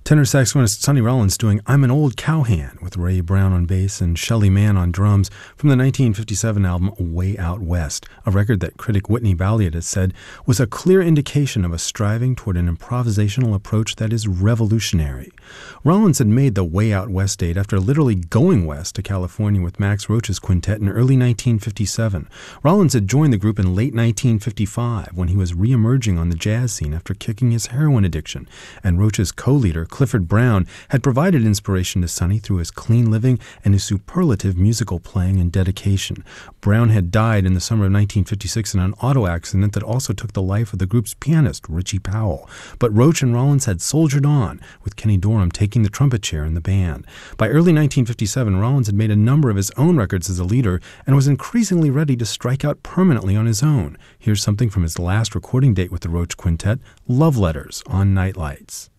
Tenor saxophonist Sonny Rollins doing I'm an Old Cowhand with Ray Brown on bass and Shelly Manne on drums from the 1957 album Way Out West, a record that critic Whitney Balliet has said was a clear indication of a striving toward an improvisational approach that is revolutionary. Rollins had made the Way Out West date after literally going west to California with Max Roach's quintet in early 1957. Rollins had joined the group in late 1955 when he was re-emerging on the jazz scene after kicking his heroin addiction, and Roach's co-leader, Clifford Brown, had provided inspiration to Sonny through his clean living and his superlative musical playing and dedication. Brown had died in the summer of 1956 in an auto accident that also took the life of the group's pianist, Richie Powell. But Roach and Rollins had soldiered on, with Kenny Dorham taking the trumpet chair in the band. By early 1957, Rollins had made a number of his own records as a leader and was increasingly ready to strike out permanently on his own. Here's something from his last recording date with the Roach Quintet, Love Letters on Nightlights.